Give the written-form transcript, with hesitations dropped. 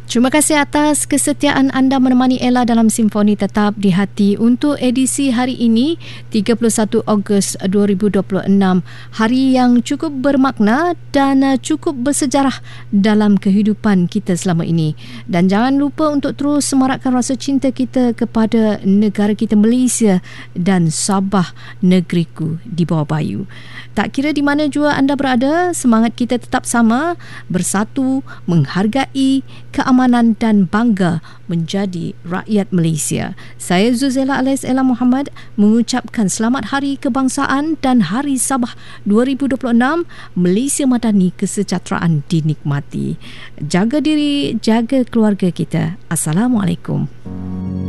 Terima kasih atas kesetiaan anda menemani Ella dalam Simfoni Tetap di Hati untuk edisi hari ini 31 Ogos 2026. Hari yang cukup bermakna dan cukup bersejarah dalam kehidupan kita selama ini. Dan jangan lupa untuk terus semarakkan rasa cinta kita kepada negara kita Malaysia dan Sabah, negeriku di bawah bayu. Tak kira di mana jua anda berada, semangat kita tetap sama, bersatu, menghargai keamanan dan bangga menjadi rakyat Malaysia. Saya Zuzela alias Ella Muhammad mengucapkan selamat Hari Kebangsaan dan Hari Sabah 2026. Malaysia Madani, kesejahteraan dinikmati. Jaga diri, jaga keluarga kita. Assalamualaikum.